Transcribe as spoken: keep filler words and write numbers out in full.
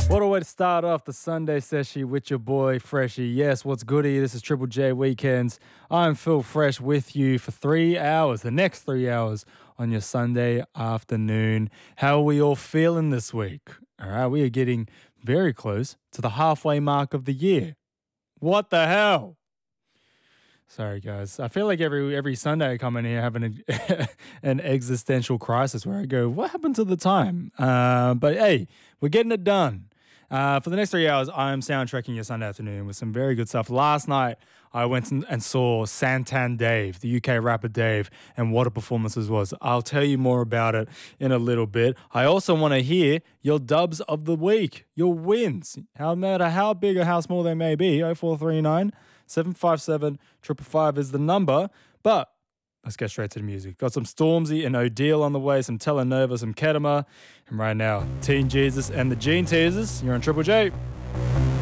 What a way to start off the Sunday session with your boy Freshie. Yes, what's goody? This is Triple J Weekends. I'm Phil Fresh with you for three hours, the next three hours on your Sunday afternoon. How are we all feeling this week? All right, we are getting very close to the halfway mark of the year. What the hell? Sorry, guys. I feel like every every Sunday I come in here having a, an existential crisis where I go, what happened to the time? Uh, but hey, we're getting it done. Uh, for the next three hours, I'm soundtracking your Sunday afternoon with some very good stuff. Last night, I went and saw Santan Dave, the U K rapper Dave, and what a performance this was. I'll tell you more about it in a little bit. I also want to hear your dubs of the week, your wins, no matter how big or how small they may be. oh four three nine, seven five seven, five five five is the number. But let's get straight to the music. Got some Stormzy and Odile on the way, some Telenova, some Kedema. And right now, Teen Jesus and the Gene Teasers. You're on Triple J.